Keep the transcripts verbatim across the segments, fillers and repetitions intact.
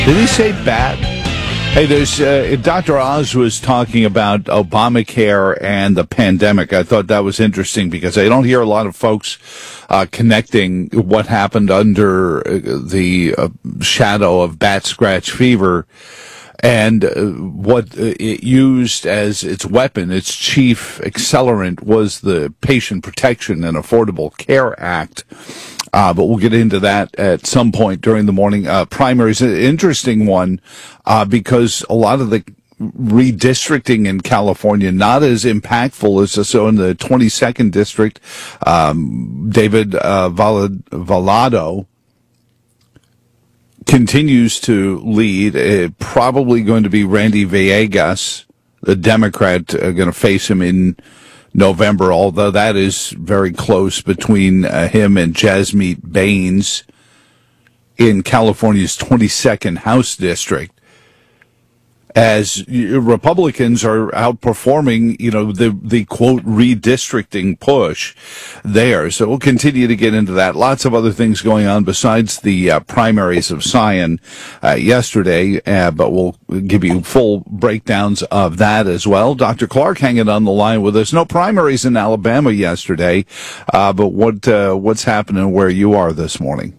Did he say bat? Hey, there's uh, Doctor Oz was talking about Obamacare and the pandemic. I thought that was interesting because I don't hear a lot of folks uh, connecting what happened under the uh, shadow of bat scratch fever and uh, what it used as its weapon, its chief accelerant, was the Patient Protection and Affordable Care Act. Uh, but we'll get into that at some point during the morning. Uh, primaries, an interesting one, uh, because a lot of the redistricting in California, not as impactful as so in the twenty-second district. Um, David, uh, Valado continues to lead. Uh, probably going to be Randy Villegas, the Democrat, uh, going to face him in November, although that is very close between uh, him and Jasmeet Bains in California's twenty-second House District. As Republicans are outperforming, you know, the, the quote redistricting push there. So we'll continue to get into that. Lots of other things going on besides the uh, primaries of Scion uh, yesterday, uh, but we'll give you full breakdowns of that as well. Doctor Clark hanging on the line with us. No primaries in Alabama yesterday, uh, but what uh, what's happening where you are this morning?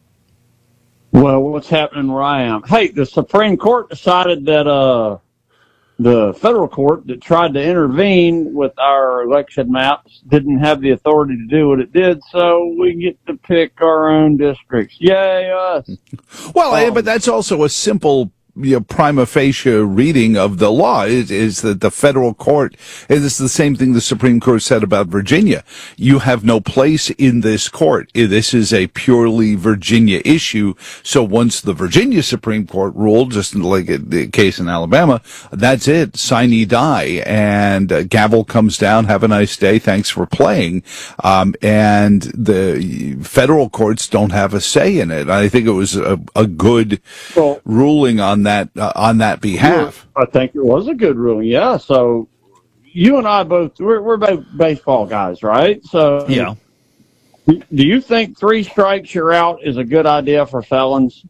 Well, what's happening where I am? Hey, the Supreme Court decided that uh, the federal court that tried to intervene with our election maps didn't have the authority to do what it did, so we get to pick our own districts. Yay, us. Well, um, but that's also a simple, you know, prima facie reading of the law is, is that the federal court, and this is the same thing the Supreme Court said about Virginia. You have no place in this court. This is a purely Virginia issue. So once the Virginia Supreme Court ruled, just like the case in Alabama, that's it. Sine die. And uh, gavel comes down. Have a nice day. Thanks for playing. Um, and the federal courts don't have a say in it. I think it was a, a good well, ruling on that uh, on that behalf. I think it was a good ruling. Yeah. So you and I both we're, we're both baseball guys, right? So yeah. Do you think three strikes you're out is a good idea for felons?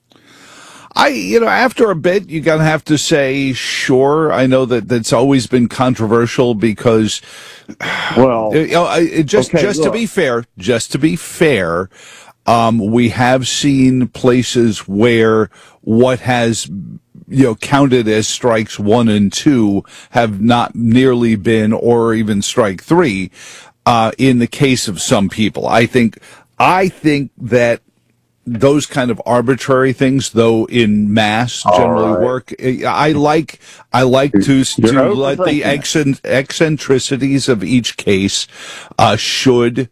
I, you know, after a bit, you're going to have to say, sure. I know that that's always been controversial because, well, you know, it just, okay, just look. to be fair, just to be fair, um, we have seen places where what has, you know, counted as strikes one and two have not nearly been, or even strike three, uh, in the case of some people. I think, I think that those kind of arbitrary things, though, in mass generally right. work. I like, I like to, to let the eccentricities of each case, uh, should,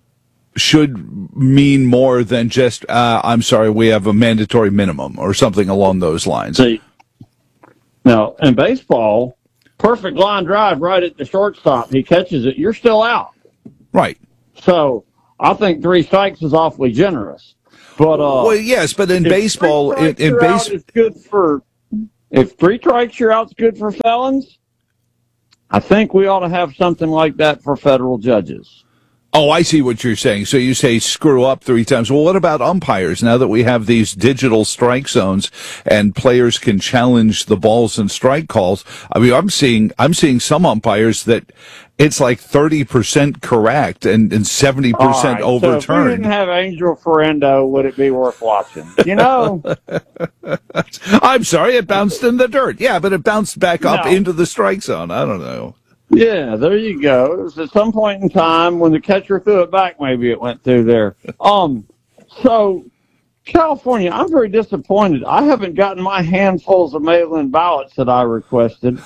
should mean more than just, uh, I'm sorry, we have a mandatory minimum or something along those lines. See, now, in baseball, perfect line drive right at the shortstop. He catches it. You're still out. Right. So I think three strikes is awfully generous. But uh, well, yes, but in baseball, in, in base, it's good for. If three strikes you're out's good for felons, I think we ought to have something like that for federal judges. Oh, I see what you're saying. So you say screw up three times. Well, what about umpires? Now that we have these digital strike zones and players can challenge the balls and strike calls, I mean, I'm seeing, I'm seeing some umpires that it's like thirty percent correct and, and seventy percent right, overturned. So if we didn't have Angel Ferrando, would it be worth watching? You know? I'm sorry, it bounced in the dirt. Yeah, but it bounced back up no. into the strike zone. I don't know. Yeah, there you go. It was at some point in time when the catcher threw it back, maybe it went through there. Um, so, California, I'm very disappointed. I haven't gotten my handfuls of mail-in ballots that I requested.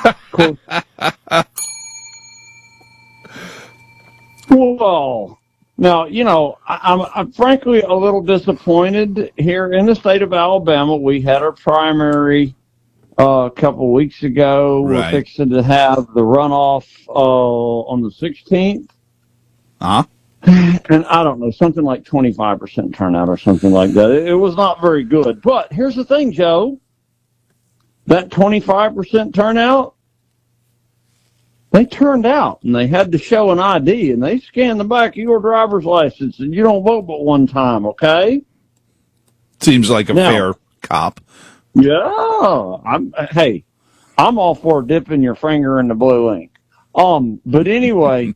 Well, now, you know, I, I'm, I'm frankly a little disappointed here in the state of Alabama. We had our primary Uh, a couple of weeks ago. Right. We're fixing to have the runoff uh, on the sixteenth. Uh-huh. And I don't know, something like twenty-five percent turnout or something like that. It, it was not very good. But here's the thing, Joe. That twenty-five percent turnout, they turned out, and they had to show an I D, and they scanned the back of your driver's license, and you don't vote but one time, okay? Seems like a now, fair cop. Yeah, I'm. Hey, I'm all for dipping your finger in the blue ink. Um, but anyway,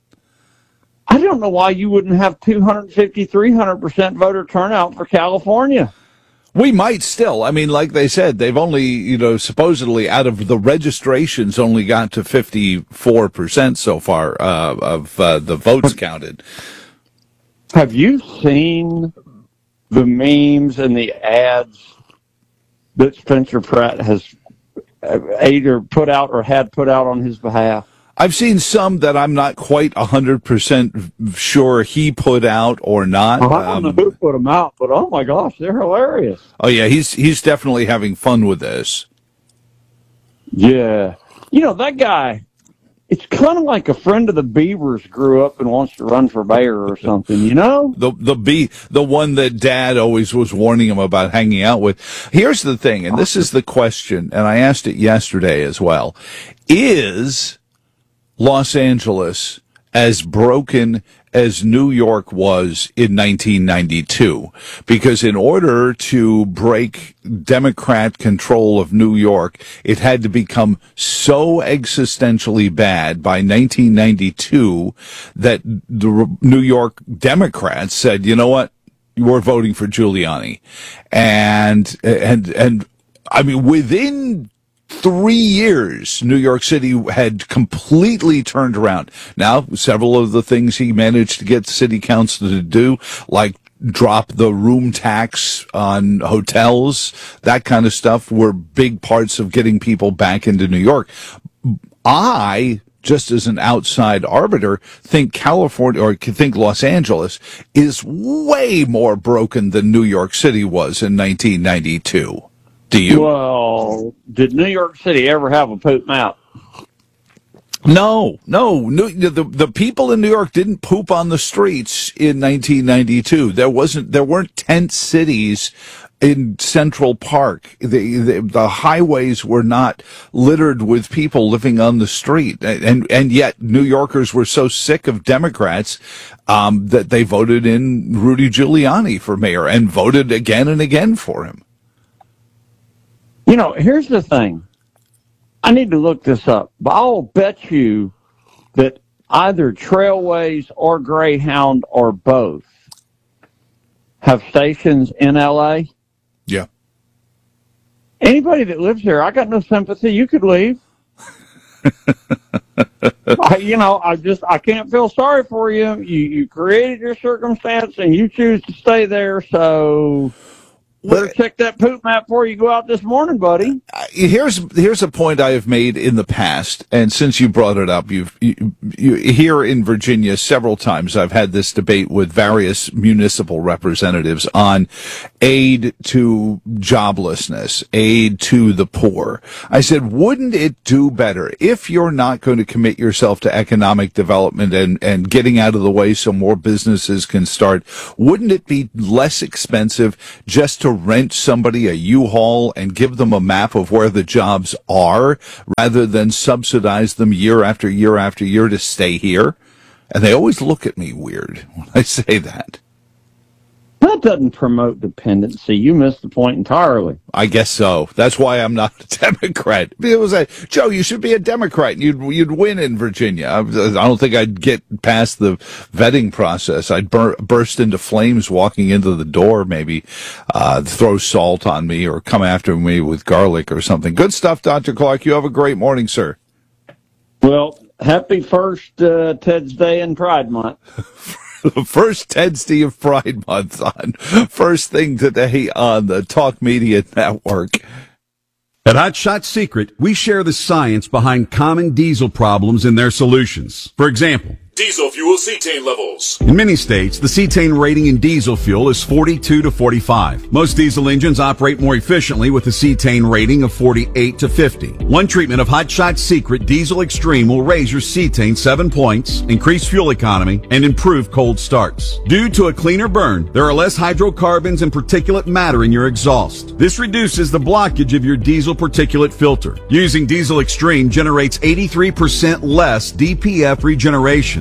I don't know why you wouldn't have two hundred fifty, three hundred percent voter turnout for California. We might still. I mean, like they said, they've only, you know, supposedly out of the registrations only got to fifty-four percent so far uh, of uh, the votes counted. Have you seen the memes and the ads that Spencer Pratt has either put out or had put out on his behalf? I've seen some that I'm not quite one hundred percent sure he put out or not. Well, I don't um, know who put them out, but oh my gosh, they're hilarious. Oh, yeah, he's he's definitely having fun with this. Yeah. You know, that guy, it's kind of like a friend of the Beavers grew up and wants to run for mayor or something, you know? The the be the one that Dad always was warning him about hanging out with. Here's the thing, and this is the question, and I asked it yesterday as well. Is Los Angeles as broken as New York was in nineteen ninety-two? Because in order to break Democrat control of New York, it had to become so existentially bad by nineteen ninety-two that the New York Democrats said, you know what, we're voting for Giuliani. And, and, and, I mean, within three years, New York City had completely turned around. Now, several of the things he managed to get city council to do, like drop the room tax on hotels, that kind of stuff, were big parts of getting people back into New York. I, just as an outside arbiter, think California, or think Los Angeles, is way more broken than New York City was in nineteen ninety-two. Do you? Well, did New York City ever have a poop map? No, no. New, the the people in New York didn't poop on the streets in nineteen ninety-two. There wasn't. There weren't tent cities in Central Park. The, the the highways were not littered with people living on the street, and and yet New Yorkers were so sick of Democrats um, that they voted in Rudy Giuliani for mayor and voted again and again for him. You know, here's the thing. I need to look this up, but I'll bet you that either Trailways or Greyhound or both have stations in L A. Yeah. Anybody that lives there, I got no sympathy. You could leave. I, you know, I just, I can't feel sorry for you. You, you created your circumstance and you choose to stay there, so better check that poop map before you go out this morning, buddy. Here's here's a point I have made in the past, and since you brought it up, you've you, you here in Virginia several times I've had this debate with various municipal representatives on aid to joblessness, aid to the poor. I said, wouldn't it do better if you're not going to commit yourself to economic development and and getting out of the way so more businesses can start? Wouldn't it be less expensive just to rent somebody a U-Haul and give them a map of where the jobs are rather than subsidize them year after year after year to stay here? And they always look at me weird when I say that. That doesn't promote dependency. You missed the point entirely. I guess so. That's why I'm not a Democrat. It was a, Joe, you should be a Democrat. You'd you'd win in Virginia. I, I don't think I'd get past the vetting process. I'd bur- burst into flames walking into the door, maybe uh, throw salt on me or come after me with garlic or something. Good stuff, Doctor Clark. You have a great morning, sir. Well, happy first uh, Ted's Day and Pride Month. The first Ted's Day of Pride Month on first thing today on the Talk Media Network. At Hot Shot Secret, we share the science behind common diesel problems and their solutions. For example, diesel fuel cetane levels. In many states, the cetane rating in diesel fuel is forty-two to forty-five. Most diesel engines operate more efficiently with a cetane rating of forty-eight to fifty. One treatment of Hot Shot Secret Diesel Extreme will raise your cetane seven points, increase fuel economy, and improve cold starts. Due to a cleaner burn, there are less hydrocarbons and particulate matter in your exhaust. This reduces the blockage of your diesel particulate filter. Using Diesel Extreme generates eighty-three percent less D P F regeneration,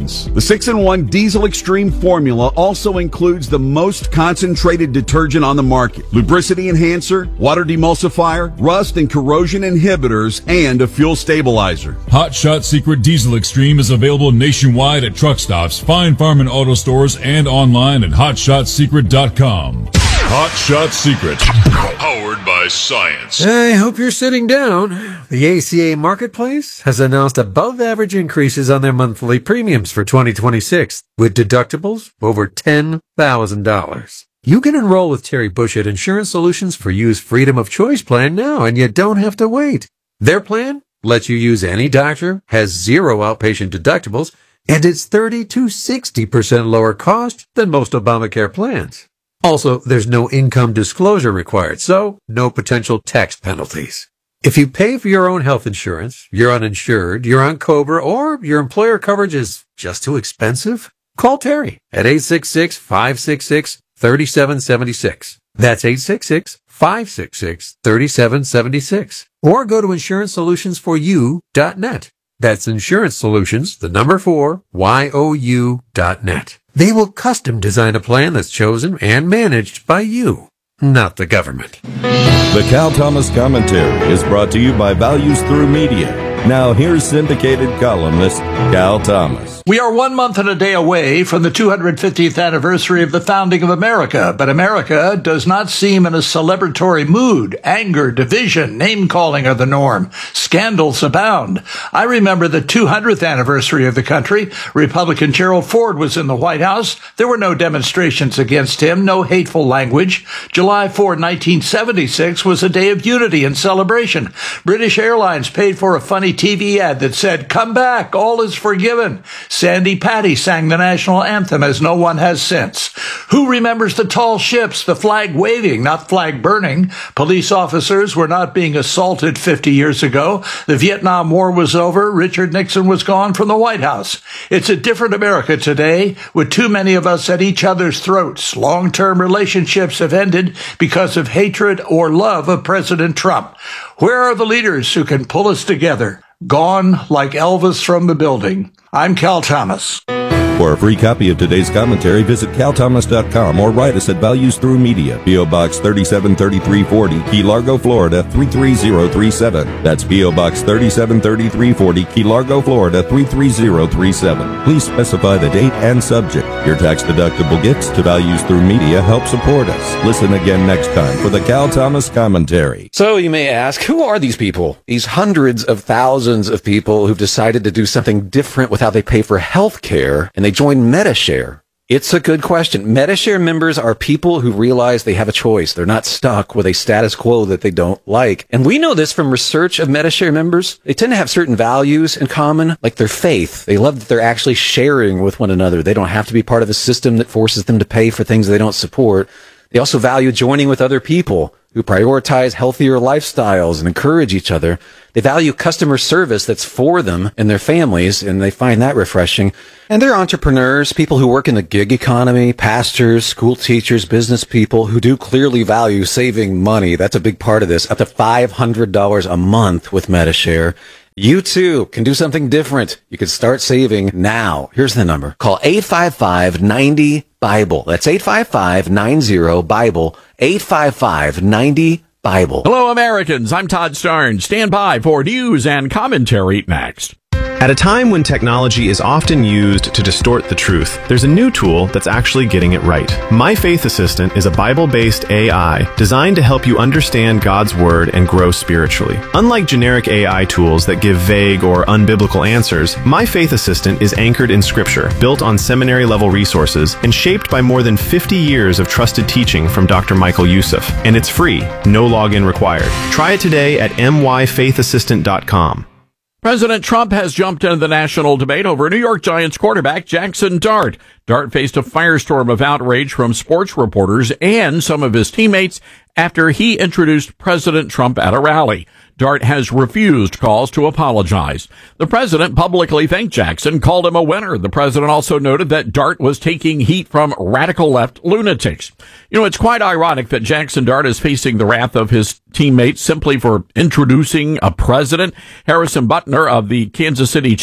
Americans. The six in one Diesel Extreme formula also includes the most concentrated detergent on the market, lubricity enhancer, water demulsifier, rust and corrosion inhibitors, and a fuel stabilizer. Hot Shot Secret Diesel Extreme is available nationwide at truck stops, Fine Farm and auto stores, and online at hot shot secret dot com. Hot Shot Secret, powered by science. I hope you're sitting down. The A C A Marketplace has announced above-average increases on their monthly premiums for twenty twenty-six, with deductibles over ten thousand dollars. You can enroll with Terry Bush at Insurance Solutions for You's Freedom of Choice plan now, and you don't have to wait. Their plan lets you use any doctor, has zero outpatient deductibles, and it's thirty to sixty percent lower cost than most Obamacare plans. Also, there's no income disclosure required, so no potential tax penalties. If you pay for your own health insurance, you're uninsured, you're on COBRA, or your employer coverage is just too expensive, call Terry at eight six six, five six six, three seven seven six. That's eight six six, five six six, three seven seven six. Or go to insurance solutions for you dot net. That's Insurance Solutions, the number four, Y O U dot net. They will custom design a plan that's chosen and managed by you, not the government. The Cal Thomas Commentary is brought to you by Values Through Media. Now here's syndicated columnist Cal Thomas. We are one month and a day away from the two hundred fiftieth anniversary of the founding of America, but America does not seem in a celebratory mood. Anger, division, name-calling are the norm. Scandals abound. I remember the two hundredth anniversary of the country. Republican Gerald Ford was in the White House. There were no demonstrations against him, no hateful language. July fourth, nineteen seventy-six was a day of unity and celebration. British Airlines paid for a funny T V ad that said, "Come back, all is forgiven." Sandy Patty sang the national anthem as no one has since. Who remembers the tall ships, the flag waving, not flag burning? Police officers were not being assaulted fifty years ago. The Vietnam War was over. Richard Nixon was gone from the White House. It's a different America today, with too many of us at each other's throats. Long-term relationships have ended because of hatred or love of President Trump. Where are the leaders who can pull us together? Gone like Elvis from the building. I'm Cal Thomas. For a free copy of today's commentary, visit cal thomas dot com or write us at Values Through Media, P O Box thirty-seven thirty-three forty, Key Largo, Florida three three zero three seven. That's P O Box thirty-seven thirty-three forty, Key Largo, Florida three three zero three seven. Please specify the date and subject. Your tax-deductible gifts to Values Through Media help support us. Listen again next time for the Cal Thomas Commentary. So you may ask, who are these people? These hundreds of thousands of people who've decided to do something different with how they pay for health care, and they joined Medi-Share. It's a good question. Medi-Share members are people who realize they have a choice. They're not stuck with a status quo that they don't like. And we know this from research of Medi-Share members. They tend to have certain values in common, like their faith. They love that they're actually sharing with one another. They don't have to be part of a system that forces them to pay for things they don't support. They also value joining with other people who prioritize healthier lifestyles and encourage each other. They value customer service that's for them and their families, and they find that refreshing. And they're entrepreneurs, people who work in the gig economy, pastors, school teachers, business people who do clearly value saving money. That's a big part of this. Up to five hundred dollars a month with Medi-Share. You too can do something different. You can start saving now. Here's the number. Call eight five five, nine zero, Bible. That's eight five five, nine zero, Bible. eight five five, nine zero, Bible. Hello, Americans. I'm Todd Starnes. Stand by for news and commentary next. At a time when technology is often used to distort the truth, there's a new tool that's actually getting it right. My Faith Assistant is a Bible-based A I designed to help you understand God's Word and grow spiritually. Unlike generic A I tools that give vague or unbiblical answers, My Faith Assistant is anchored in Scripture, built on seminary-level resources, and shaped by more than fifty years of trusted teaching from Doctor Michael Youssef. And it's free, no login required. Try it today at m y faith assistant dot com. President Trump has jumped into the national debate over New York Giants quarterback Jackson Dart. Dart faced a firestorm of outrage from sports reporters and some of his teammates after he introduced President Trump at a rally. Dart has refused calls to apologize. The president publicly thanked Jackson, called him a winner. The president also noted that Dart was taking heat from radical left lunatics. You know, it's quite ironic that Jackson Dart is facing the wrath of his teammates simply for introducing a president. Harrison Butler of the Kansas City Chiefs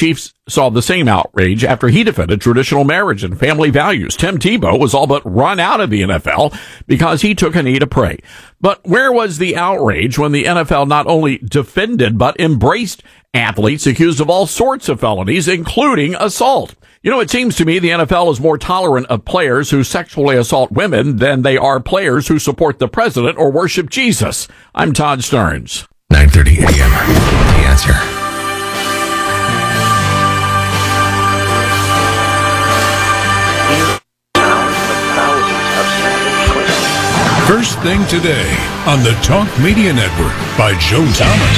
saw the same outrage after he defended traditional marriage and family values. Tim Tebow was all but run out of the N F L because he took a knee to pray. But where was the outrage when the N F L not only defended but embraced athletes accused of all sorts of felonies, including assault? You know, it seems to me the N F L is more tolerant of players who sexually assault women than they are players who support the president or worship Jesus. I'm Todd Starnes. nine thirty a.m. The Answer. First thing today on the Talk Media Network by Joe Thomas.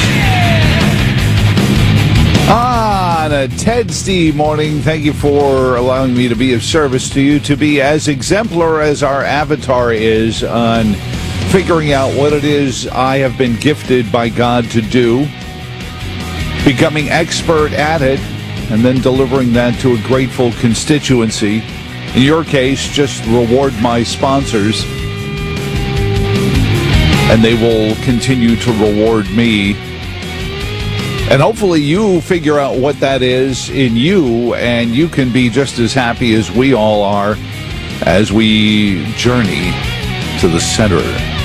Ah, on a Tedsday morning, thank you for allowing me to be of service to you, to be as exemplar as our avatar is on figuring out what it is I have been gifted by God to do, becoming expert at it, and then delivering that to a grateful constituency. In your case, just reward my sponsors, and they will continue to reward me. And hopefully you figure out what that is in you, and you can be just as happy as we all are as we journey to the center